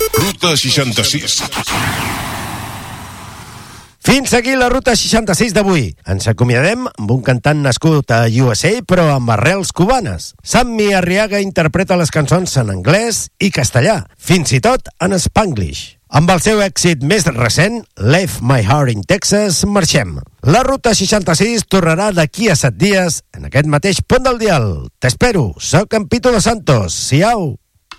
Ruta 66. Fins aquí la Ruta 66 d'avui. Ens acomiadem amb un cantant nascut a USA, però amb arrels cubanes. Sammy Arriaga interpreta les cançons en anglès i castellà, fins i tot en spanglish. Amb el seu èxit més recent, Left My Heart in Texas, marxem. La Ruta 66 tornarà d'aquí a 7 dies en aquest mateix punt del dial. T'espero, soc en Pito Dos Santos. Siau!